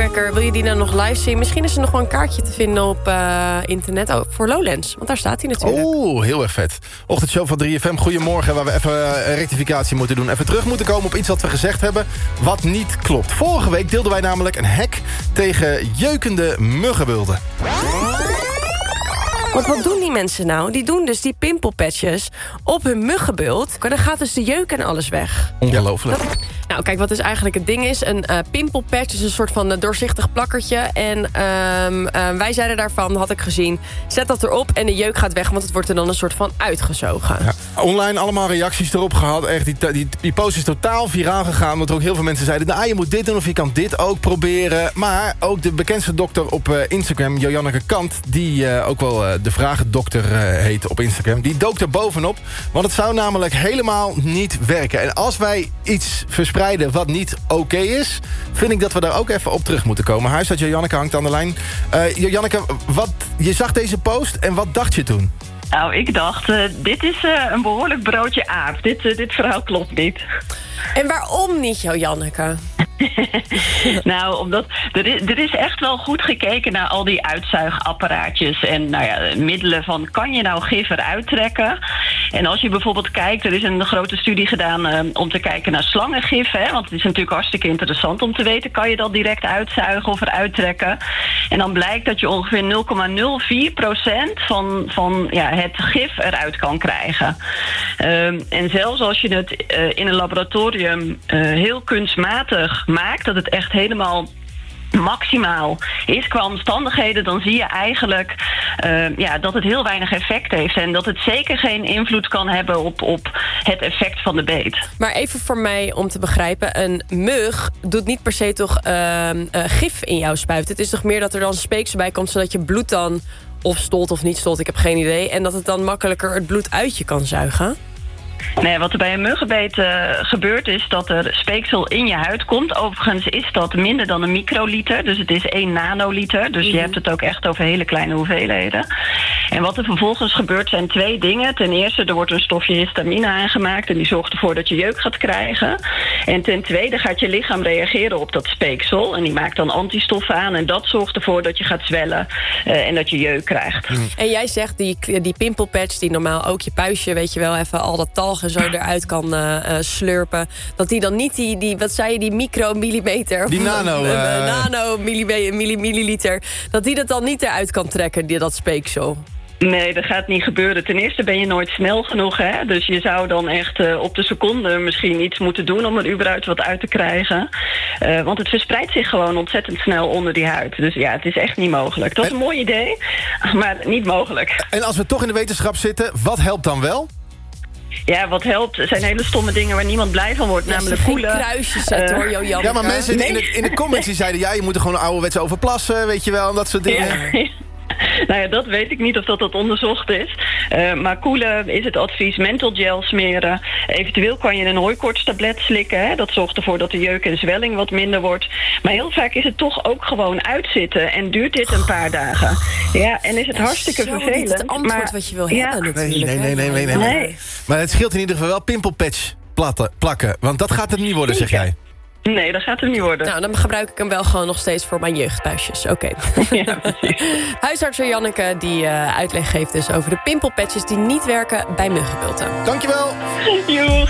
Lijsttrekker, wil je die nou nog live zien? Misschien is er nog wel een kaartje te vinden op internet voor Lowlands. Want daar staat hij natuurlijk. Oeh, heel erg vet. Ochtendshow van 3FM, goedemorgen. Waar we even een rectificatie moeten doen. Even terug moeten komen op iets wat we gezegd hebben. Wat niet klopt. Vorige week deelden wij namelijk een hack tegen jeukende muggenbulten. Want wat doen die mensen nou? Die doen dus die pimpelpatches op hun muggenbult. Dan gaat dus de jeuk en alles weg. Ongelooflijk. Nou, kijk, wat dus eigenlijk het ding is. Een pimpelpatch is een soort van doorzichtig plakkertje. En wij zeiden daarvan, had ik gezien, zet dat erop en de jeuk gaat weg. Want het wordt er dan een soort van uitgezogen. Ja, online allemaal reacties erop gehad. Echt, die post is totaal viraal gegaan. Want er ook heel veel mensen zeiden, nou, je moet dit doen of je kan dit ook proberen. Maar ook de bekendste dokter op Instagram, Joanneke Kant, die ook wel de vragendokter heet op Instagram, die dook er bovenop. Want het zou namelijk helemaal niet werken. En als wij iets verspreiden wat niet oké is, vind ik dat we daar ook even op terug moeten komen. Huisarts Joanneke hangt aan de lijn. Joanneke, je zag deze post en wat dacht je toen? Nou, ik dacht, dit is een behoorlijk broodje aap. Dit verhaal klopt niet. En waarom niet, Joanneke? Nou, omdat er is echt wel goed gekeken naar al die uitzuigapparaatjes en middelen van, kan je nou gif eruit trekken? En als je bijvoorbeeld kijkt, er is een grote studie gedaan om te kijken naar slangengif, hè, want het is natuurlijk hartstikke interessant om te weten, kan je dat direct uitzuigen of eruit trekken? En dan blijkt dat je ongeveer 0,04% van het gif eruit kan krijgen. En zelfs als je het in een laboratorium heel kunstmatig maakt, dat het echt helemaal maximaal is qua omstandigheden, dan zie je eigenlijk dat het heel weinig effect heeft en dat het zeker geen invloed kan hebben op het effect van de beet. Maar even voor mij om te begrijpen, een mug doet niet per se toch gif in jou spuiten. Het is toch meer dat er dan speeksel bij komt, zodat je bloed dan of stolt of niet stolt, ik heb geen idee, en dat het dan makkelijker het bloed uit je kan zuigen? Nee, wat er bij een muggenbeet gebeurt is dat er speeksel in je huid komt. Overigens is dat minder dan een microliter, dus het is 1 nanoliter. Dus je hebt het ook echt over hele kleine hoeveelheden. En wat er vervolgens gebeurt zijn 2 dingen. Ten eerste, er wordt een stofje histamine aangemaakt en die zorgt ervoor dat je jeuk gaat krijgen. En ten tweede gaat je lichaam reageren op dat speeksel en die maakt dan antistoffen aan en dat zorgt ervoor dat je gaat zwellen en dat je jeuk krijgt. En jij zegt die pimpelpatch die normaal ook je puistje, weet je wel, even al dat talg en zo eruit kan slurpen, dat die dan niet die wat zei je, die micromillimeter, die milliliter, dat die dat dan niet eruit kan trekken, dat speeksel? Nee, dat gaat niet gebeuren. Ten eerste ben je nooit snel genoeg, hè? Dus je zou dan echt op de seconde misschien iets moeten doen om er überhaupt wat uit te krijgen. Want het verspreidt zich gewoon ontzettend snel onder die huid. Dus ja, het is echt niet mogelijk. Dat is een mooi idee, maar niet mogelijk. En als we toch in de wetenschap zitten, wat helpt dan wel? Ja, wat helpt zijn hele stomme dingen waar niemand blij van wordt. Namelijk koelen. Geen kruisjes zetten hoor, Joanneke. Ja, maar mensen in de comments die zeiden, ja, je moet er gewoon ouderwets over plassen, weet je wel, en dat soort dingen. Ja. Nou ja, dat weet ik niet of dat onderzocht is. Maar koelen is het advies, menthol gel smeren. Eventueel kan je een hooikoortstablet slikken. Hè? Dat zorgt ervoor dat de jeuk en zwelling wat minder wordt. Maar heel vaak is het toch ook gewoon uitzitten. En duurt dit een paar dagen. Ja, en is het hartstikke vervelend. Niet het antwoord wat je wil hebben natuurlijk. Nee. Maar het scheelt in ieder geval wel pimpelpatch plakken. Want dat gaat het niet worden, zeg jij. Nee, dat gaat het niet worden. Nou, dan gebruik ik hem wel gewoon nog steeds voor mijn jeugdpuistjes. Oké. Ja, precies. Huisarts Joanneke die uitleg geeft dus over de pimpelpatches die niet werken bij muggenbulten. Dankjewel. Joe.